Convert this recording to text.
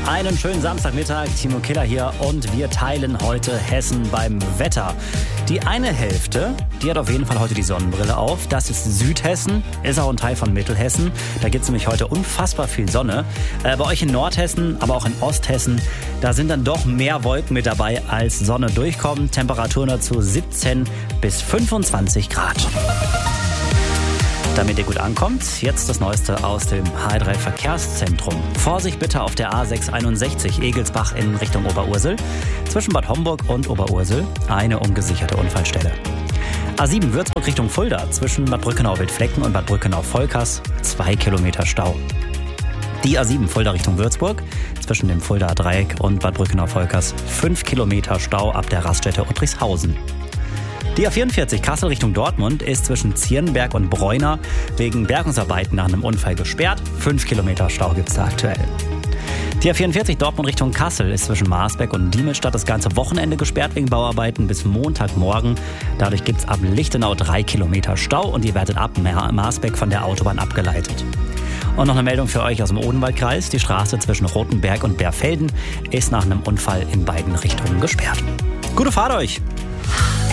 Einen schönen Samstagmittag, Timo Killer hier und wir teilen heute Hessen beim Wetter. Die eine Hälfte, die hat auf jeden Fall heute die Sonnenbrille auf. Das ist Südhessen, ist auch ein Teil von Mittelhessen. Da gibt es nämlich heute unfassbar viel Sonne. Bei euch in Nordhessen, aber auch in Osthessen, da sind dann doch mehr Wolken mit dabei, als Sonne durchkommen. Temperaturen dazu 17 bis 25 Grad. Damit ihr gut ankommt, jetzt das Neueste aus dem HR3 Verkehrszentrum. Vorsicht bitte auf der A661 Egelsbach in Richtung Oberursel. Zwischen Bad Homburg und Oberursel eine ungesicherte Unfallstelle. A7 Würzburg Richtung Fulda zwischen Bad Brückenau-Wildflecken und Bad Brückenau-Volkers 2 Kilometer Stau. Die A7 Fulda Richtung Würzburg zwischen dem Fuldaer Dreieck und Bad Brückenau-Volkers 5 Kilometer Stau ab der Raststätte Uttrichshausen. Die A44 Kassel Richtung Dortmund ist zwischen Zierenberg und Bräuner wegen Bergungsarbeiten nach einem Unfall gesperrt. 5 Kilometer Stau gibt es da aktuell. Die A44 Dortmund Richtung Kassel ist zwischen Marsberg und Diemelstadt das ganze Wochenende gesperrt wegen Bauarbeiten bis Montagmorgen. Dadurch gibt es ab Lichtenau 3 Kilometer Stau und ihr werdet ab Marsberg von der Autobahn abgeleitet. Und noch eine Meldung für euch aus dem Odenwaldkreis. Die Straße zwischen Rotenberg und Bärfelden ist nach einem Unfall in beiden Richtungen gesperrt. Gute Fahrt euch!